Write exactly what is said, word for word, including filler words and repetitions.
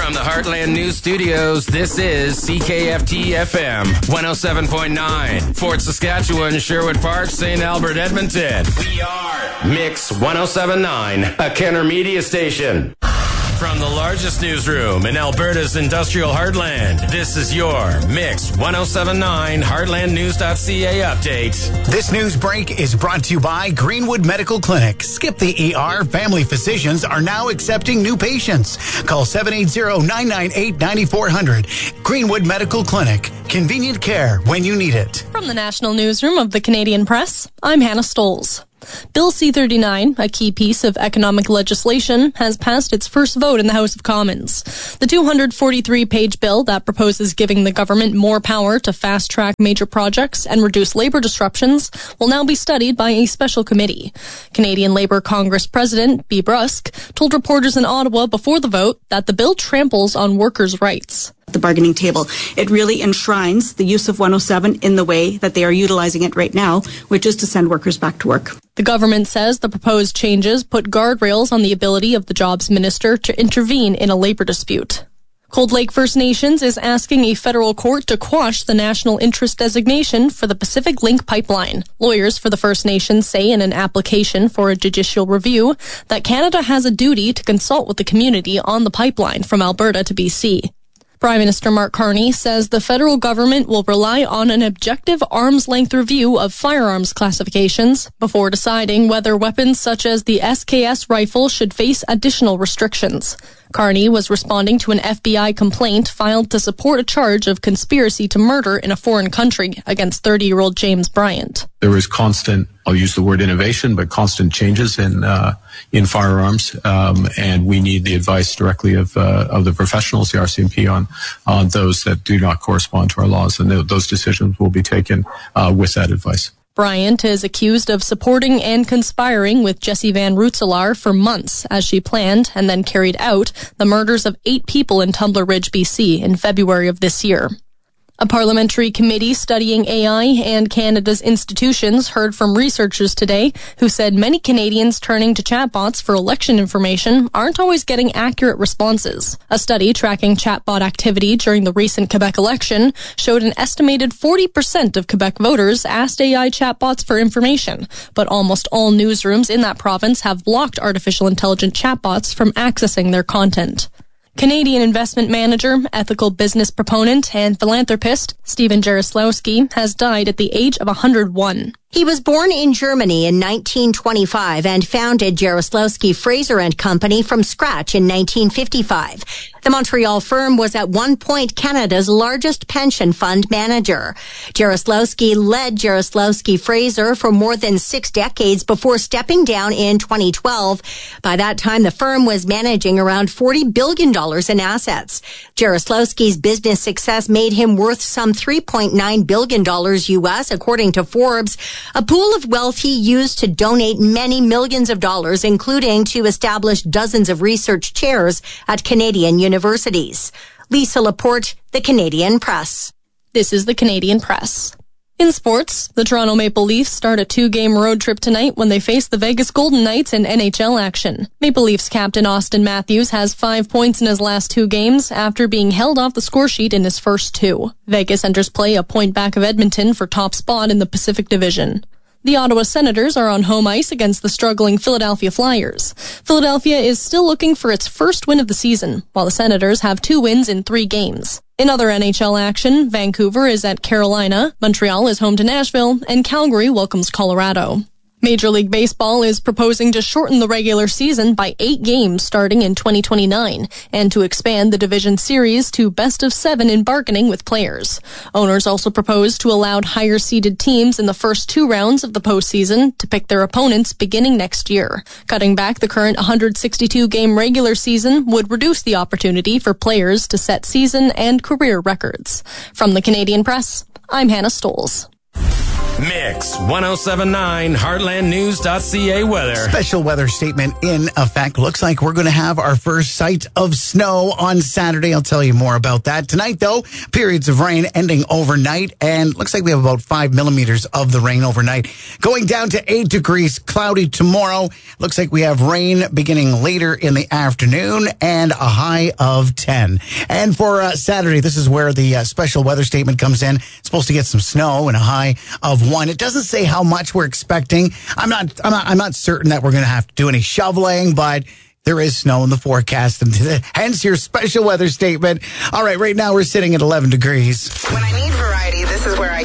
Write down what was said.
From the Heartland News Studios, this is C K F T F M one oh seven point nine. Fort Saskatchewan, Sherwood Park, Saint Albert, Edmonton. We are Mix one oh seven point nine, a Kenner Media station. From the largest newsroom in Alberta's industrial heartland, this is your Mix one oh seven point nine Heartland News dot C A update. This news break is brought to you by Greenwood Medical Clinic. Skip the E R. Family physicians are now accepting new patients. Call seven eight zero, nine nine eight, nine four zero zero. Greenwood Medical Clinic. Convenient care when you need it. From the National Newsroom of the Canadian Press, I'm Hannah Stoles. Bill C thirty-nine, a key piece of economic legislation, has passed its first vote in the House of Commons. The two hundred forty-three page bill that proposes giving the government more power to fast-track major projects and reduce labor disruptions will now be studied by a special committee. Canadian Labour Congress President Bea Brusk told reporters in Ottawa before the vote that the bill tramples on workers' rights. The bargaining table. It really enshrines the use of one oh seven in the way that they are utilizing it right now, which is to send workers back to work. The government says the proposed changes put guardrails on the ability of the Jobs Minister to intervene in a labor dispute. Cold Lake First Nations is asking a federal court to quash the national interest designation for the Pacific Link pipeline. Lawyers for the First Nations say in an application for a judicial review that Canada has a duty to consult with the community on the pipeline from Alberta to B C. Prime Minister Mark Carney says the federal government will rely on an objective arm's-length review of firearms classifications before deciding whether weapons such as the S K S rifle should face additional restrictions. Carney was responding to an F B I complaint filed to support a charge of conspiracy to murder in a foreign country against thirty-year-old James Bryant. There is constant, I'll use the word innovation, but constant changes in uh, in firearms, um, and we need the advice directly of uh, of the professionals, the R C M P, on on those that do not correspond to our laws, and th- those decisions will be taken uh, with that advice. Bryant is accused of supporting and conspiring with Jessie Van Rootselaar for months as she planned and then carried out the murders of eight people in Tumbler Ridge, B C in February of this year. A parliamentary committee studying A I and Canada's institutions heard from researchers today who said many Canadians turning to chatbots for election information aren't always getting accurate responses. A study tracking chatbot activity during the recent Quebec election showed an estimated forty percent of Quebec voters asked A I chatbots for information, but almost all newsrooms in that province have blocked artificial intelligent chatbots from accessing their content. Canadian investment manager, ethical business proponent, and philanthropist Stephen Jaroslawski has died at the age of one hundred one. He was born in Germany in nineteen twenty-five and founded Jaroslawski Fraser and Company from scratch in nineteen fifty-five. The Montreal firm was at one point Canada's largest pension fund manager. Jaroslawski led Jaroslawski Fraser for more than six decades before stepping down in twenty twelve. By that time, the firm was managing around forty billion dollars in assets. Jaroslawski's business success made him worth some three point nine billion dollars U S, according to Forbes, a pool of wealth he used to donate many millions of dollars, including to establish dozens of research chairs at Canadian universities. Lisa Laporte, The Canadian Press. This is The Canadian Press. In sports, the Toronto Maple Leafs start a two-game road trip tonight when they face the Vegas Golden Knights in N H L action. Maple Leafs captain Austin Matthews has five points in his last two games after being held off the scoresheet in his first two. Vegas enters play a point back of Edmonton for top spot in the Pacific Division. The Ottawa Senators are on home ice against the struggling Philadelphia Flyers. Philadelphia is still looking for its first win of the season, while the Senators have two wins in three games. In other N H L action, Vancouver is at Carolina, Montreal is home to Nashville, and Calgary welcomes Colorado. Major League Baseball is proposing to shorten the regular season by eight games starting in twenty twenty-nine and to expand the division series to best of seven in bargaining with players. Owners also propose to allow higher-seeded teams in the first two rounds of the postseason to pick their opponents beginning next year. Cutting back the current one hundred sixty-two game regular season would reduce the opportunity for players to set season and career records. From the Canadian Press, I'm Hannah Stoles. Mix ten seventy-nine Heartland News dot C A weather. Special weather statement in effect. Looks like we're going to have our first sight of snow on Saturday. I'll tell you more about that. Tonight, though, periods of rain ending overnight, and looks like we have about five millimeters of the rain overnight. Going down to eight degrees, cloudy tomorrow. Looks like we have rain beginning later in the afternoon and a high of ten. And for uh, Saturday, this is where the uh, special weather statement comes in. It's supposed to get some snow and a high of one. It doesn't say how much we're expecting. I'm not, I'm not, I'm not certain that we're going to have to do any shoveling, but there is snow in the forecast, and hence your special weather statement. All right, right now we're sitting at eleven degrees. When I need variety, this is where I